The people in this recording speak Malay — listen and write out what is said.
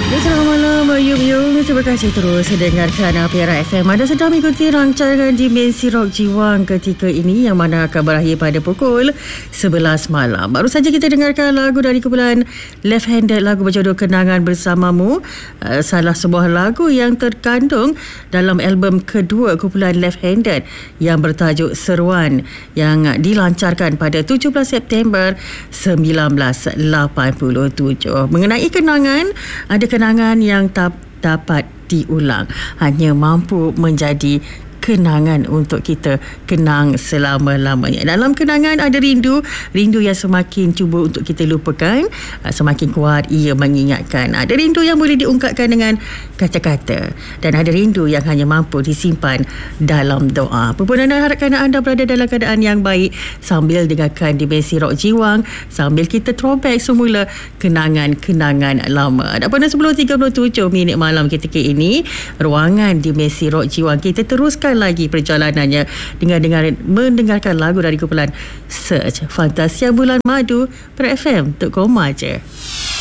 Selamat malam, Yung. Terima kasih terus dengarkan Piara FM. Anda sedang mengikuti rancangan Dimensi Rock Jiwang ketika ini yang mana akan berakhir pada pukul 11 malam. Baru saja kita dengarkan lagu dari kumpulan Left Handed, lagu berjudul Kenangan Bersamamu. Salah sebuah lagu yang terkandung dalam album kedua kumpulan Left Handed yang bertajuk Seruan yang dilancarkan pada 17 September 1987. Mengenai kenangan, ada kenangan yang tak dapat diulang, hanya mampu menjadi kenangan untuk kita kenang selama-lamanya. Dalam kenangan ada rindu yang semakin cuba untuk kita lupakan, semakin kuat ia mengingatkan. Ada rindu yang boleh diungkapkan dengan kata-kata, dan ada rindu yang hanya mampu disimpan dalam doa. Permohonan harapkan anda berada dalam keadaan yang baik sambil dengarkan Dimensi Rock Jiwang, sambil kita throwback semula kenangan-kenangan lama. Dan pada 10.37 minit malam ketika ini, ruangan Dimensi Rock Jiwang kita teruskan lagi perjalanannya dengan mendengarkan lagu dari kumpulan Search. Fantasia Bulan Madu per FM untuk koma je.